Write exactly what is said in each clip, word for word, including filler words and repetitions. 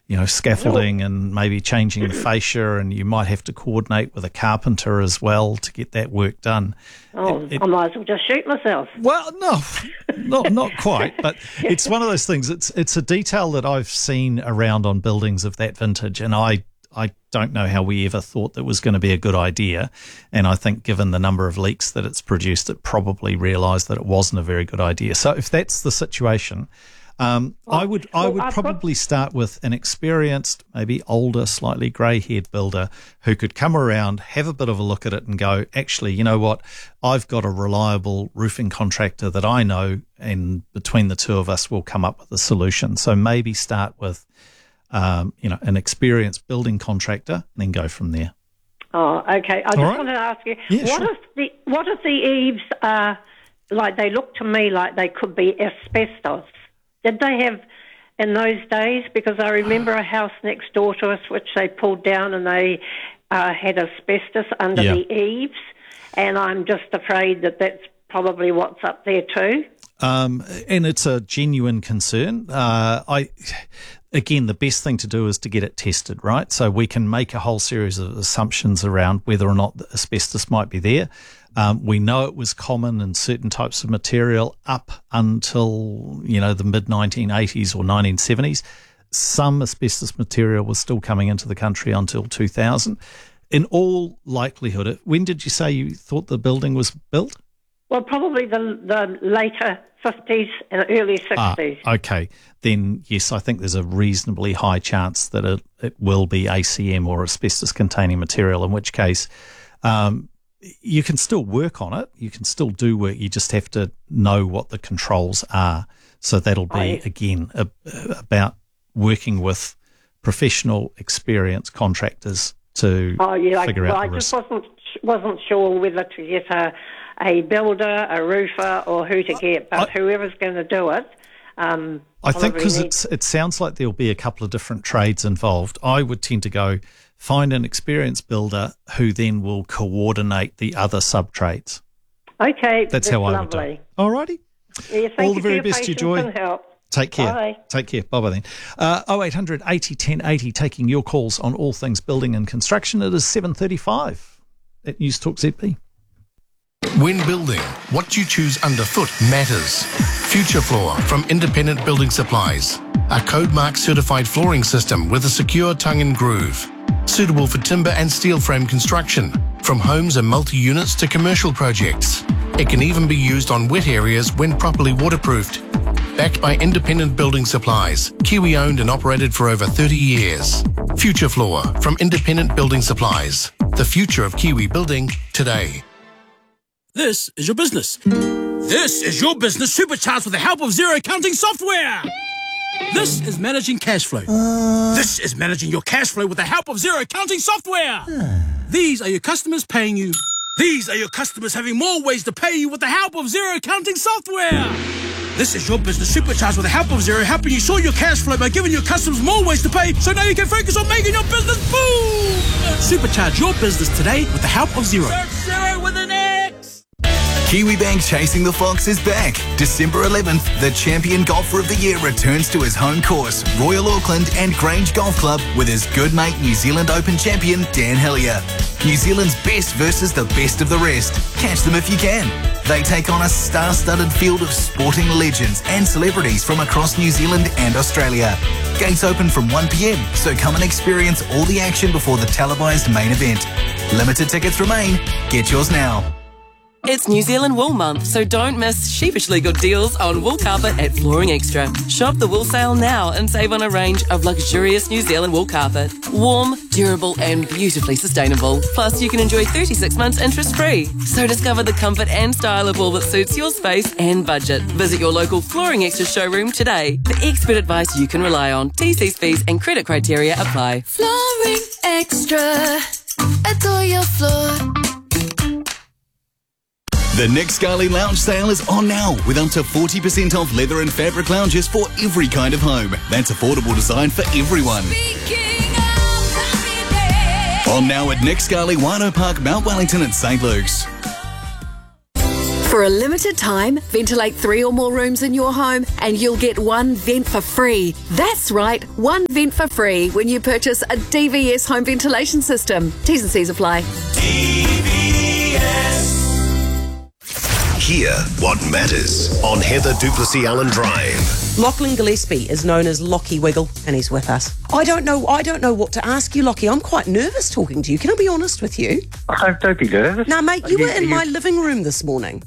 you know, scaffolding and maybe changing the fascia, and you might have to coordinate with a carpenter as well to get that work done. Oh, it, it, I might as well just shoot myself. Well, no, not not quite, but it's one of those things. It's it's a detail that I've seen around on buildings of that vintage, and I I don't know how we ever thought that was going to be a good idea. And I think given the number of leaks that it's produced, it probably realised that it wasn't a very good idea. So if that's the situation, Um, well, I would I well, would I've probably got... start with an experienced, maybe older, slightly grey-haired builder who could come around, have a bit of a look at it and go, actually, you know what, I've got a reliable roofing contractor that I know, and between the two of us we'll come up with a solution. So maybe start with, um, you know, an experienced building contractor and then go from there. Oh, okay. I just right. wanted to ask you, Yeah, what sure. if the what if the eaves are, like, they look to me like they could be asbestos? Did they have in those days? Because I remember a house next door to us which they pulled down and they uh, had asbestos under yeah. the eaves, and I'm just afraid that that's probably what's up there too. Um, and it's a genuine concern. Uh, I, again, the best thing to do is to get it tested, right? So we can make a whole series of assumptions around whether or not the asbestos might be there. Um, we know it was common in certain types of material up until, you know, the mid nineteen eighties or nineteen seventies. Some asbestos material was still coming into the country until two thousand. In all likelihood, when did you say you thought the building was built? Well, probably the the later fifties and early sixties. Ah, okay. Then, yes, I think there's a reasonably high chance that it, it will be A C M or asbestos-containing material, in which case um, you can still work on it. You can still do work. You just have to know what the controls are. So that'll be, I, again, a, about working with professional, experienced contractors to oh, yeah, figure like, out well, the risk. I just wasn't, wasn't sure whether to get a, a builder, a roofer, or who to get, but I, whoever's going to do it. Um, I think because needs- it sounds like there'll be a couple of different trades involved, I would tend to go find an experienced builder who then will coordinate the other sub-trades. Okay, that's, that's how I lovely. would do it. All righty. Yeah, thank All you the very for your best to you, patience Joy. and help. Take care. Bye. Take care. Bye-bye then. Uh, oh eight hundred eighty ten eighty, taking your calls on all things building and construction. It is seven thirty-five at News Talk Z B. When building, what you choose underfoot matters. Future Floor from Independent Building Supplies. A code mark certified flooring system with a secure tongue and groove. Suitable for timber and steel frame construction, from homes and multi-units to commercial projects. It can even be used on wet areas when properly waterproofed. Backed by Independent Building Supplies, Kiwi owned and operated for over thirty years. Future Floor from Independent Building Supplies. The future of Kiwi building today. This is your business. This is your business supercharged with the help of Xero accounting software. This is managing cash flow. Uh... This is managing your cash flow with the help of Xero accounting software. Uh... These are your customers paying you. These are your customers having more ways to pay you with the help of Xero accounting software. This is your business supercharged with the help of Xero, helping you sort your cash flow by giving your customers more ways to pay, so now you can focus on making your business boom. Supercharge your business today with the help of Xero. Search Xero with an X. Kiwibank Chasing the Fox is back. December eleventh, the champion golfer of the year returns to his home course, Royal Auckland and Grange Golf Club, with his good mate New Zealand Open champion Dan Hillier. New Zealand's best versus the best of the rest. Catch them if you can. They take on a star-studded field of sporting legends and celebrities from across New Zealand and Australia. Gates open from one p.m, so come and experience all the action before the televised main event. Limited tickets remain. Get yours now. It's New Zealand Wool Month, so don't miss sheepishly good deals on wool carpet at Flooring Extra. Shop the wool sale now and save on a range of luxurious New Zealand wool carpet. Warm, durable and beautifully sustainable. Plus, you can enjoy thirty-six months interest-free. So discover the comfort and style of wool that suits your space and budget. Visit your local Flooring Extra showroom today for expert advice you can rely on. T Cs, fees and credit criteria apply. Flooring Extra. Adore your floor. The Nick Scali Lounge sale is on now with up to forty percent off leather and fabric lounges for every kind of home. That's affordable design for everyone. On now at Nick Scali, Wino Park, Mount Wellington and Saint Luke's. For a limited time, ventilate three or more rooms in your home and you'll get one vent for free. That's right, one vent for free when you purchase a D V S home ventilation system. T's and C's apply. D V S. Hear what matters on Heather Duplessis Allen Drive. Lachlan Gillespie is known as Lockie Wiggle, and he's with us. I don't know. I don't know what to ask you, Lockie. I'm quite nervous talking to you. Can I be honest with you? Oh, don't be nervous. No, mate, you, you were in you... my living room this morning.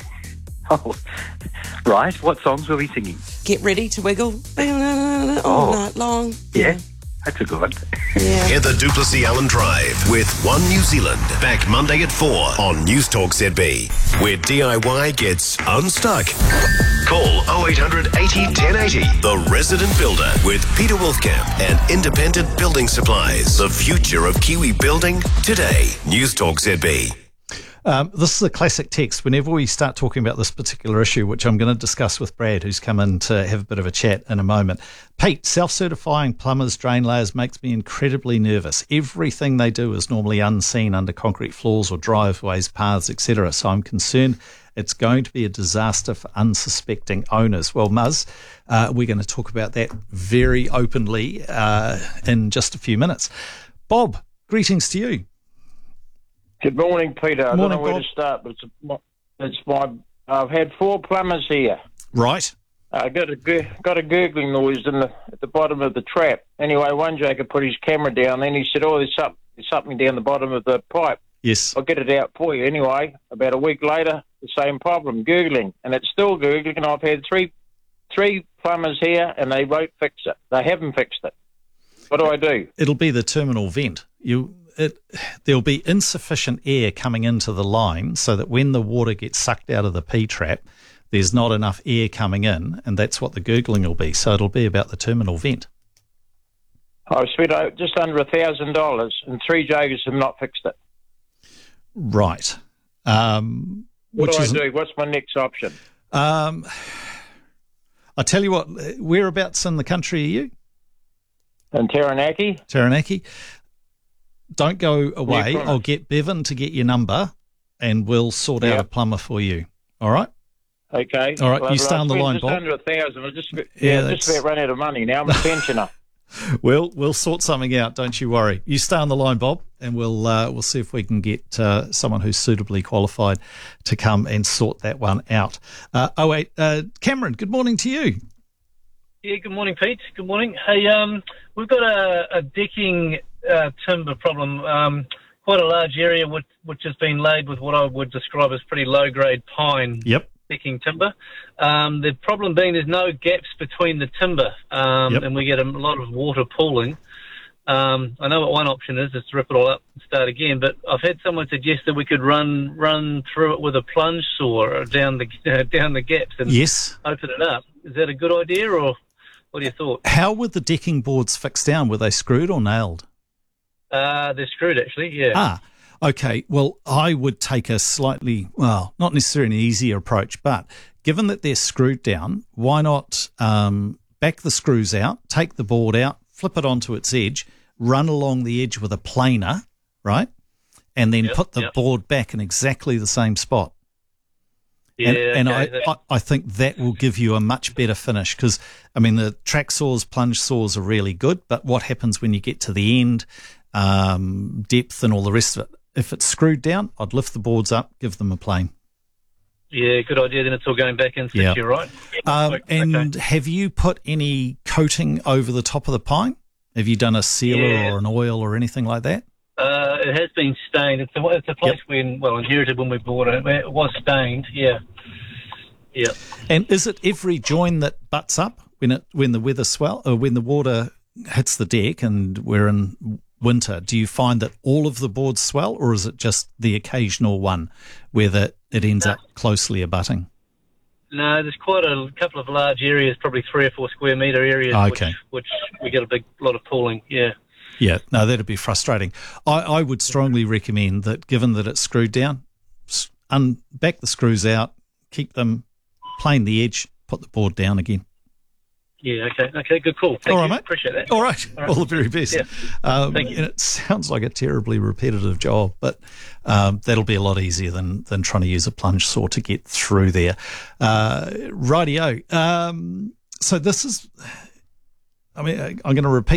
Oh, right. What songs were we singing? Get ready to wiggle all oh, night long. Yeah. That's a good one. Yeah. Heather Duplessis Allen Drive with One New Zealand. Back Monday at four on News Talk Z B, where D I Y gets unstuck. Call oh eight hundred eighty ten eighty. The Resident Builder with Peter Wolfkamp and Independent Building Supplies. The future of Kiwi building today. News Talk Z B. Um, this is a classic text. Whenever we start talking about this particular issue, which I'm going to discuss with Brad, who's come in to have a bit of a chat in a moment. Pete, self-certifying plumbers, drain layers makes me incredibly nervous. Everything they do is normally unseen under concrete floors or driveways, paths, et cetera. So I'm concerned it's going to be a disaster for unsuspecting owners. Well, Muzz, uh, we're going to talk about that very openly uh, in just a few minutes. Bob, greetings to you. Good morning, Peter. I morning, don't know where Bob. to start, but it's, it's my. I've had four plumbers here. Right. I got a got a gurgling noise in the at the bottom of the trap. Anyway, one Jacob put his camera down, and he said, "Oh, there's something, there's something down the bottom of the pipe." Yes. I'll get it out for you. Anyway, about a week later, the same problem, gurgling, and it's still gurgling. And I've had three three plumbers here, and they won't fix it. They haven't fixed it. What do I do? It'll be the terminal vent. You. It, there'll be insufficient air coming into the line so that when the water gets sucked out of the P-trap, there's not enough air coming in, and that's what the gurgling will be. So it'll be about the terminal vent. I've spent just under a thousand dollars, and three jokers have not fixed it. Right. Um, what which do I is, do? What's my next option? Um, I tell you what, whereabouts in the country are you? In Taranaki. Taranaki. Don't go away. Yeah, I'll get Bevan to get your number and we'll sort out yeah. a plumber for you. All right? Okay. All right, well, you stay on the line, just Bob. under a thousand. I just, Yeah, yeah, just about run out of money now. I'm a pensioner. We'll we'll sort something out. Don't you worry. You stay on the line, Bob, and we'll uh, we'll see if we can get uh, someone who's suitably qualified to come and sort that one out. Uh, oh wait, uh, Cameron. Good morning to you. Yeah, good morning, Pete. Good morning. Hey, um, we've got a, a decking uh, timber problem. Um, quite a large area which, which has been laid with what I would describe as pretty low-grade pine yep. decking timber. Um, the problem being there's no gaps between the timber, um, yep. and we get a lot of water pooling. Um, I know what one option is, is to rip it all up and start again, but I've had someone suggest that we could run run through it with a plunge saw down the uh, down the gaps and yes. open it up. Is that a good idea, or what are your thoughts? How were the decking boards fixed down? Were they screwed or nailed? Uh, they're screwed, actually, yeah. Ah, okay. Well, I would take a slightly, well, not necessarily an easier approach, but given that they're screwed down, why not um, back the screws out, take the board out, flip it onto its edge, run along the edge with a planer, right? And then yep, put the yep. board back in exactly the same spot. Yeah, and, and okay. I, I, I think that will give you a much better finish because, I mean, the track saws, plunge saws are really good, but what happens when you get to the end, um, depth and all the rest of it? If it's screwed down, I'd lift the boards up, give them a plane. Yeah, good idea. Then it's all going back in, Yeah. you're right. Um, Okay. and have you put any coating over the top of the pine? Have you done a sealer Yeah. or an oil or anything like that? Uh, it has been stained. It's a, it's a place Yep. we, well, inherited when we bought it. It was stained, yeah. Yeah. And is it every join that butts up when it when the weather swell or when the water hits the deck and we're in winter? Do you find that all of the boards swell, or is it just the occasional one where the, it ends up closely abutting? No, there's quite a couple of large areas, probably three or four square metre areas, Okay. which, which we get a big lot of pooling, yeah. Yeah, no, that'd be frustrating. I, I would strongly recommend that, given that it's screwed down, s- un- back the screws out, keep them, plane the edge, put the board down again. Yeah, okay, okay, good call. Thank All right, you. mate. Appreciate that. All right. All right. All the very best. Yeah. Um, Thank you. And it sounds like a terribly repetitive job, but um, that'll be a lot easier than than trying to use a plunge saw to get through there. Uh, rightio. Um, so this is, I mean, I'm going to repeat